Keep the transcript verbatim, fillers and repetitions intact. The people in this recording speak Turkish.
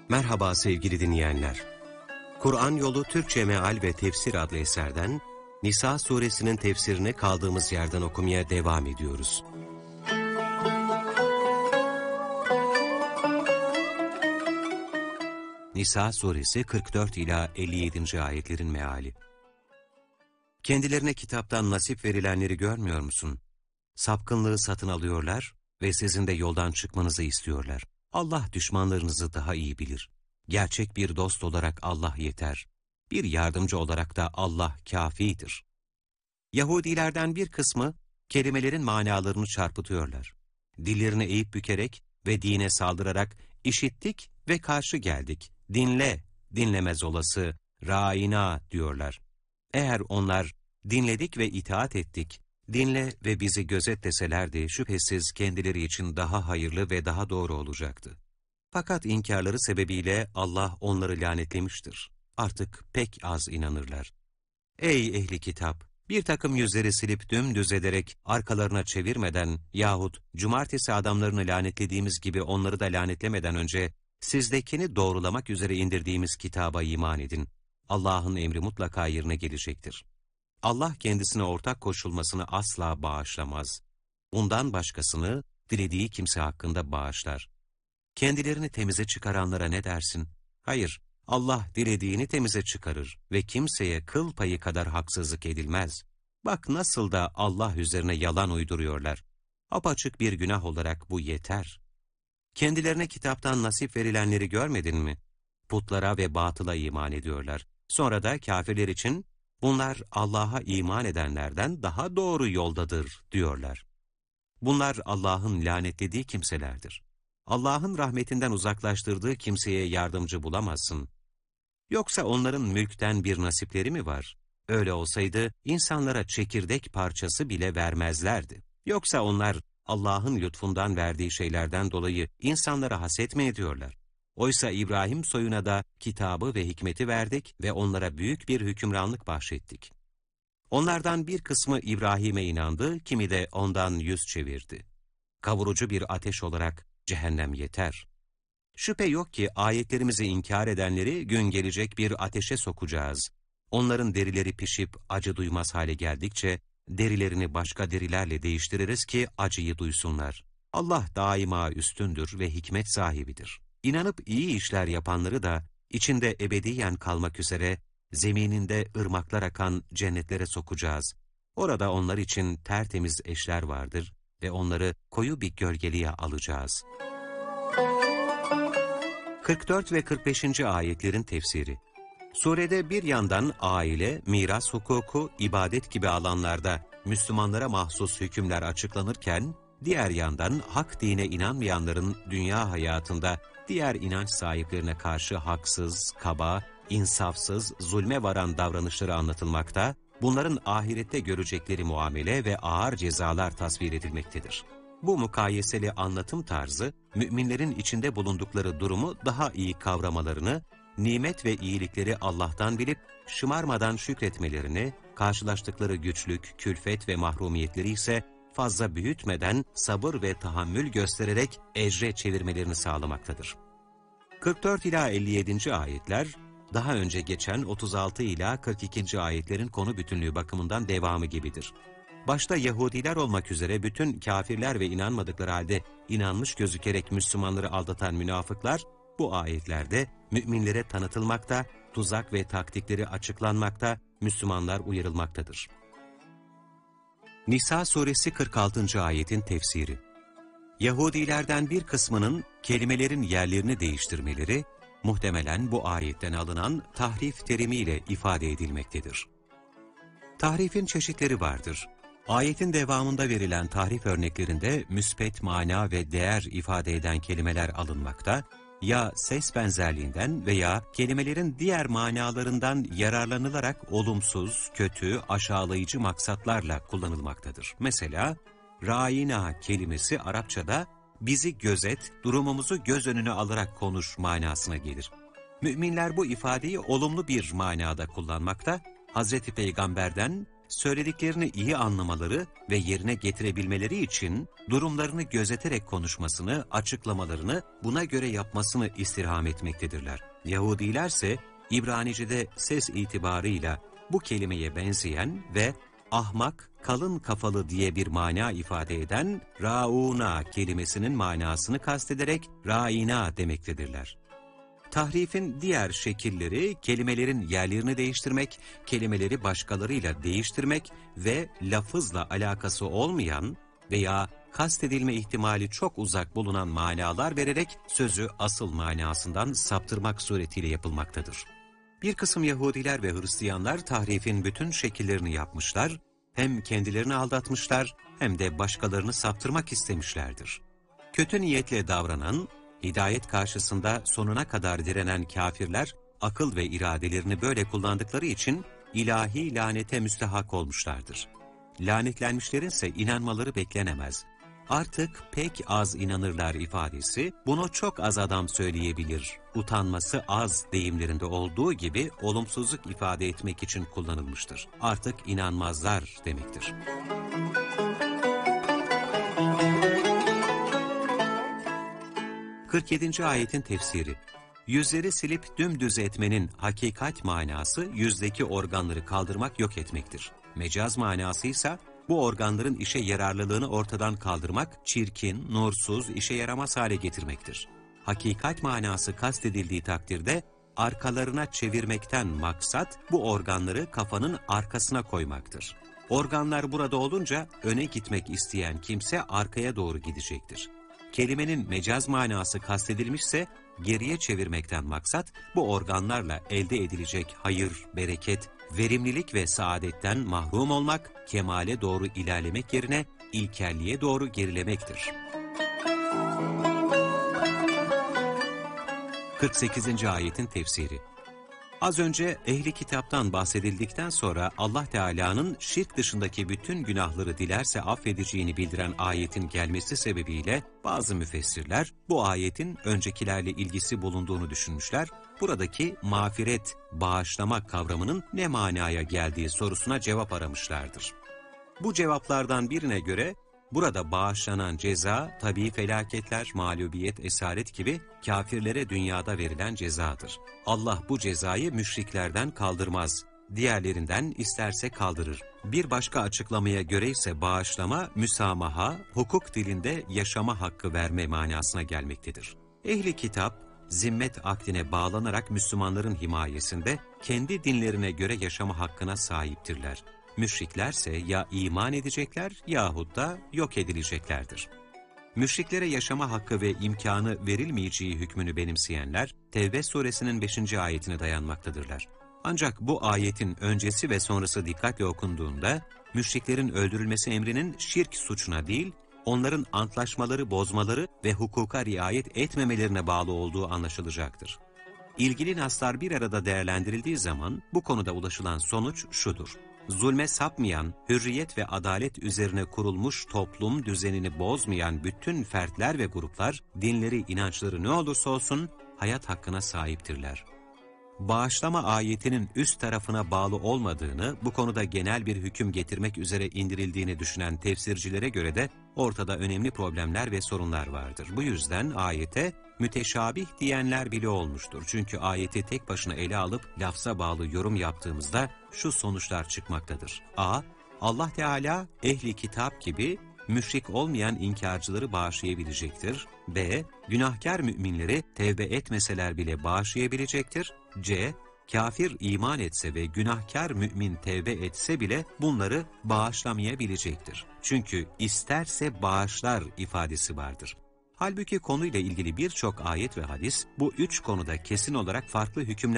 Merhaba sevgili dinleyenler. Kur'an Yolu Türkçe Meal ve Tefsir adlı eserden Nisa suresinin tefsirini kaldığımız yerden okumaya devam ediyoruz. Nisa suresi kırk dört ila elli yedinci ayetlerin meali. Kendilerine kitaptan nasip verilenleri görmüyor musun? Sapkınlığı satın alıyorlar ve sizin de yoldan çıkmanızı istiyorlar. Allah düşmanlarınızı daha iyi bilir. Gerçek bir dost olarak Allah yeter. Bir yardımcı olarak da Allah kâfidir. Yahudilerden bir kısmı kelimelerin manalarını çarpıtıyorlar. Dillerini eğip bükerek ve dine saldırarak işittik ve karşı geldik. Dinle, dinlemez olası, râina diyorlar. Eğer onlar dinledik ve itaat ettik, dinle ve bizi gözet deselerdi şüphesiz kendileri için daha hayırlı ve daha doğru olacaktı. Fakat inkarları sebebiyle Allah onları lanetlemiştir. Artık pek az inanırlar. Ey ehli kitap! Bir takım yüzleri silip dümdüz ederek arkalarına çevirmeden yahut cumartesi adamlarını lanetlediğimiz gibi onları da lanetlemeden önce sizdekini doğrulamak üzere indirdiğimiz kitaba iman edin. Allah'ın emri mutlaka yerine gelecektir. Allah kendisine ortak koşulmasını asla bağışlamaz. Ondan başkasını dilediği kimse hakkında bağışlar. Kendilerini temize çıkaranlara ne dersin? Hayır, Allah dilediğini temize çıkarır ve kimseye kıl payı kadar haksızlık edilmez. Bak nasıl da Allah üzerine yalan uyduruyorlar. Apaçık bir günah olarak bu yeter. Kendilerine kitaptan nasip verilenleri görmedin mi? Putlara ve batıla iman ediyorlar. Sonra da kafirler için bunlar Allah'a iman edenlerden daha doğru yoldadır diyorlar. Bunlar Allah'ın lanetlediği kimselerdir. Allah'ın rahmetinden uzaklaştırdığı kimseye yardımcı bulamazsın. Yoksa onların mülkten bir nasipleri mi var? Öyle olsaydı insanlara çekirdek parçası bile vermezlerdi. Yoksa onlar Allah'ın lütfundan verdiği şeylerden dolayı insanlara haset mi ediyorlar? Oysa İbrahim soyuna da kitabı ve hikmeti verdik ve onlara büyük bir hükümranlık bahşettik. Onlardan bir kısmı İbrahim'e inandı, kimi de ondan yüz çevirdi. Kavurucu bir ateş olarak cehennem yeter. Şüphe yok ki ayetlerimizi inkar edenleri gün gelecek bir ateşe sokacağız. Onların derileri pişip acı duymaz hale geldikçe derilerini başka derilerle değiştiririz ki acıyı duysunlar. Allah daima üstündür ve hikmet sahibidir. İnanıp iyi işler yapanları da içinde ebediyen kalmak üzere zemininde ırmaklar akan cennetlere sokacağız. Orada onlar için tertemiz eşler vardır ve onları koyu bir gölgeliğe alacağız. kırk dört ve kırk beşinci ayetlerin tefsiri. Surede bir yandan aile, miras hukuku, ibadet gibi alanlarda Müslümanlara mahsus hükümler açıklanırken, diğer yandan hak dine inanmayanların dünya hayatında diğer inanç sahiplerine karşı haksız, kaba, insafsız, zulme varan davranışları anlatılmakta, bunların ahirette görecekleri muamele ve ağır cezalar tasvir edilmektedir. Bu mukayeseli anlatım tarzı, müminlerin içinde bulundukları durumu daha iyi kavramalarını, nimet ve iyilikleri Allah'tan bilip şımarmadan şükretmelerini, karşılaştıkları güçlük, külfet ve mahrumiyetleri ise fazla büyütmeden sabır ve tahammül göstererek ecre çevirmelerini sağlamaktadır. kırk dört ila elli yedinci ayetler, daha önce geçen otuz altı ila kırk ikinci ayetlerin konu bütünlüğü bakımından devamı gibidir. Başta Yahudiler olmak üzere bütün kafirler ve inanmadıkları halde inanmış gözükerek Müslümanları aldatan münafıklar, bu ayetlerde müminlere tanıtılmakta, tuzak ve taktikleri açıklanmakta, Müslümanlar uyarılmaktadır. Nisa suresi kırk altıncı ayetin tefsiri. Yahudilerden bir kısmının kelimelerin yerlerini değiştirmeleri, muhtemelen bu ayetten alınan tahrif terimiyle ifade edilmektedir. Tahrifin çeşitleri vardır. Ayetin devamında verilen tahrif örneklerinde müspet mana ve değer ifade eden kelimeler alınmakta, ya ses benzerliğinden veya kelimelerin diğer manalarından yararlanılarak olumsuz, kötü, aşağılayıcı maksatlarla kullanılmaktadır. Mesela, râina kelimesi Arapçada bizi gözet, durumumuzu göz önüne alarak konuş manasına gelir. Müminler bu ifadeyi olumlu bir manada kullanmakta, Hazreti Peygamber'den söylediklerini iyi anlamaları ve yerine getirebilmeleri için durumlarını gözeterek konuşmasını, açıklamalarını buna göre yapmasını istirham etmektedirler. Yahudilerse İbranice'de ses itibarıyla bu kelimeye benzeyen ve ahmak, kalın kafalı diye bir mana ifade eden rauna kelimesinin manasını kastederek raina demektedirler. Tahrifin diğer şekilleri kelimelerin yerlerini değiştirmek, kelimeleri başkalarıyla değiştirmek ve lafızla alakası olmayan veya kastedilme ihtimali çok uzak bulunan manalar vererek sözü asıl manasından saptırmak suretiyle yapılmaktadır. Bir kısım Yahudiler ve Hristiyanlar tahrifin bütün şekillerini yapmışlar, hem kendilerini aldatmışlar hem de başkalarını saptırmak istemişlerdir. Kötü niyetle davranan, hidayet karşısında sonuna kadar direnen kafirler, akıl ve iradelerini böyle kullandıkları için ilahi lanete müstehak olmuşlardır. Lanetlenmişlerin ise inanmaları beklenemez. Artık pek az inanırlar ifadesi, bunu çok az adam söyleyebilir. Utanması az deyimlerinde olduğu gibi olumsuzluk ifade etmek için kullanılmıştır. Artık inanmazlar demektir. kırk yedinci ayetin tefsiri. Yüzleri silip dümdüz etmenin hakikat manası yüzdeki organları kaldırmak, yok etmektir. Mecaz manası ise bu organların işe yararlılığını ortadan kaldırmak, çirkin, nursuz, işe yaramaz hale getirmektir. Hakikat manası kastedildiği takdirde arkalarına çevirmekten maksat bu organları kafanın arkasına koymaktır. Organlar burada olunca öne gitmek isteyen kimse arkaya doğru gidecektir. Kelimenin mecaz manası kastedilmişse geriye çevirmekten maksat bu organlarla elde edilecek hayır, bereket, verimlilik ve saadetten mahrum olmak, kemale doğru ilerlemek yerine ilkelliğe doğru gerilemektir. kırk sekizinci ayetin tefsiri. Az önce ehli kitaptan bahsedildikten sonra Allah Teala'nın şirk dışındaki bütün günahları dilerse affedeceğini bildiren ayetin gelmesi sebebiyle bazı müfessirler bu ayetin öncekilerle ilgisi bulunduğunu düşünmüşler. Buradaki mağfiret, bağışlama kavramının ne manaya geldiği sorusuna cevap aramışlardır. Bu cevaplardan birine göre burada bağışlanan ceza, tabii felaketler, mağlubiyet, esaret gibi kafirlere dünyada verilen cezadır. Allah bu cezayı müşriklerden kaldırmaz, diğerlerinden isterse kaldırır. Bir başka açıklamaya göre ise bağışlama, müsamaha, hukuk dilinde yaşama hakkı verme manasına gelmektedir. Ehli kitap, zimmet akdine bağlanarak Müslümanların himayesinde kendi dinlerine göre yaşama hakkına sahiptirler. Müşriklerse ya iman edecekler yahut da yok edileceklerdir. Müşriklere yaşama hakkı ve imkanı verilmeyeceği hükmünü benimseyenler, Tevbe suresinin beşinci ayetine dayanmaktadırlar. Ancak bu ayetin öncesi ve sonrası dikkatle okunduğunda, müşriklerin öldürülmesi emrinin şirk suçuna değil, onların antlaşmaları bozmaları ve hukuka riayet etmemelerine bağlı olduğu anlaşılacaktır. İlgili naslar bir arada değerlendirildiği zaman bu konuda ulaşılan sonuç şudur: zulme sapmayan, hürriyet ve adalet üzerine kurulmuş toplum düzenini bozmayan bütün fertler ve gruplar, dinleri, inançları ne olursa olsun hayat hakkına sahiptirler. Bağışlama ayetinin üst tarafına bağlı olmadığını, bu konuda genel bir hüküm getirmek üzere indirildiğini düşünen tefsircilere göre de ortada önemli problemler ve sorunlar vardır. Bu yüzden ayete müteşabih diyenler bile olmuştur. Çünkü ayeti tek başına ele alıp lafza bağlı yorum yaptığımızda şu sonuçlar çıkmaktadır. A. Allah Teala ehli kitap gibi müşrik olmayan inkarcıları bağışlayabilecektir. B. Günahkar müminleri tevbe etmeseler bile bağışlayabilecektir. C. Kafir iman etse ve günahkar mümin tevbe etse bile bunları bağışlamayabilecektir. Çünkü isterse bağışlar ifadesi vardır. Halbuki konuyla ilgili birçok ayet ve hadis bu üç konuda kesin olarak farklı hükümler